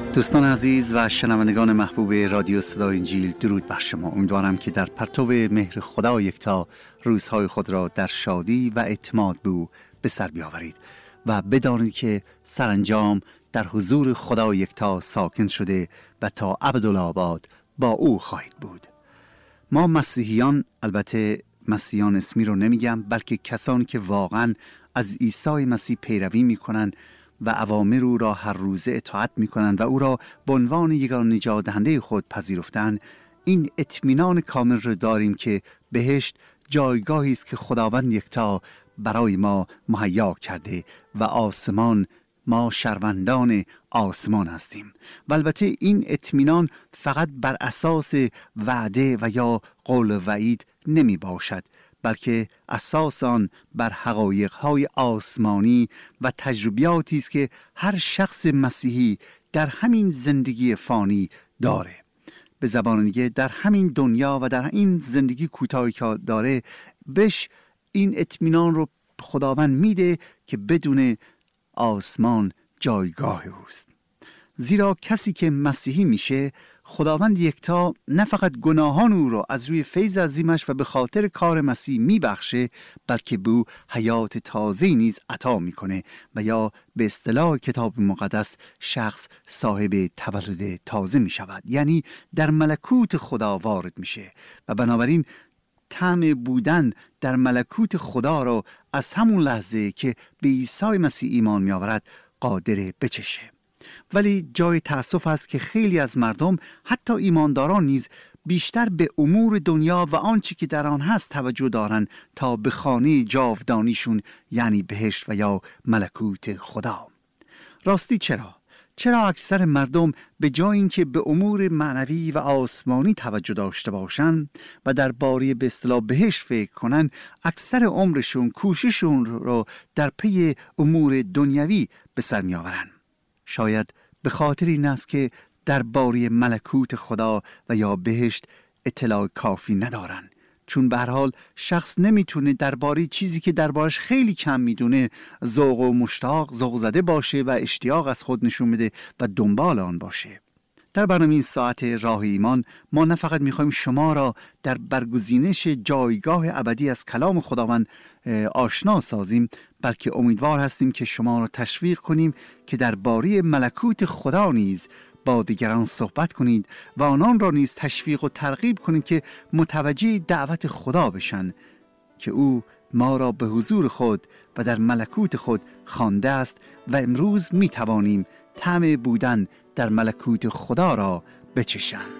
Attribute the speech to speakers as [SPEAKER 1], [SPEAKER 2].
[SPEAKER 1] دوستان عزیز و شنوندگان محبوب رادیو صدای انجیل، درود بر شما. امیدوارم که در پرتو مهر خدا یکتا روزهای خود را در شادی و اعتماد به او به سر بیاورید و بدانید که سرانجام در حضور خدا یکتا ساکن شده و تا ابدالآباد با او خواهید بود. ما مسیحیان، البته مسیحیان اسمی رو نمیگم، بلکه کسانی که واقعا از عیسی مسیح پیروی میکنن و اوامر او را هر روزه اطاعت میکنند و او را به عنوان یگانه نجات دهنده خود پذیرفتند، این اطمینان کامل را داریم که بهشت جایگاهی است که خداوند یکتا برای ما مهیا کرده و آسمان، ما شهروندان آسمان هستیم. و البته این اطمینان فقط بر اساس وعده و یا قول وعید نمی باشد، بلکه اساس آن بر حقایق‌های آسمانی و تجربیاتی است که هر شخص مسیحی در همین زندگی فانی داره. به زبان دیگه در همین دنیا و در این زندگی کوتاهی که داره، بهش این اطمینان رو خداوند میده که بدون آسمان جایگاه اوست. زیرا کسی که مسیحی میشه، خداوند یکتا نه فقط گناهان او را از روی فیض عظیمش و به خاطر کار مسیح میبخشه، بلکه به او حیات تازه نیز عطا میکنه و یا به اصطلاح کتاب مقدس شخص صاحب تولد تازه میشود، یعنی در ملکوت خدا وارد میشه و بنابراین طعم بودن در ملکوت خدا را از همون لحظه که به عیسی مسیح ایمان میآورد قادر بچشه. ولی جای تأسف است که خیلی از مردم، حتی ایمانداران نیز، بیشتر به امور دنیا و آنچه که در آن هست توجه دارند تا به خانه جاودانیشون، یعنی بهشت و یا ملکوت خدا. راستی چرا اکثر مردم به جای اینکه به امور معنوی و آسمانی توجه داشته باشند و درباره به اصطلاح بهشت فکر کنند، اکثر عمرشون کوشششون رو در پی امور دنیوی به سر می‌آورند؟ شاید به خاطر این است که درباره ملکوت خدا و یا بهشت اطلاع کافی ندارن، چون به هر حال شخص نمیتونه درباره چیزی که دربارش خیلی کم میدونه ذوق زده باشه و اشتیاق از خود نشون بده و دنبال آن باشه. در برنامه این ساعت راه ایمان ما نه فقط میخوایم شما را در برگزینش جایگاه ابدی از کلام خداوند آشنا سازیم، بلکه امیدوار هستیم که شما را تشویق کنیم که درباره ملکوت خدا نیز با دیگران صحبت کنید و آنان را نیز تشویق و ترغیب کنید که متوجه دعوت خدا بشن که او ما را به حضور خود و در ملکوت خود خوانده است و امروز می توانیم طعم بودن در ملکوت خدا را بچشیم.